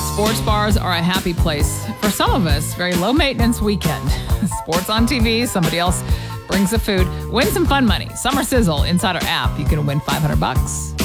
Sports bars are a happy place. For some of us, very low maintenance weekend. Sports on TV, somebody else brings the food. Win some fun money. Summer Sizzle inside our app. You can win $500.